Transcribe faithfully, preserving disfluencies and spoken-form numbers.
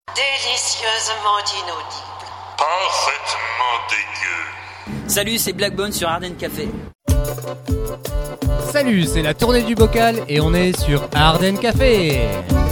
Délicieusement inaudible. Parfaitement dégueu. Salut, c'est Blackbone sur Ardennes Café. Salut, c'est la tournée du bocal et on est sur Ardennes Café.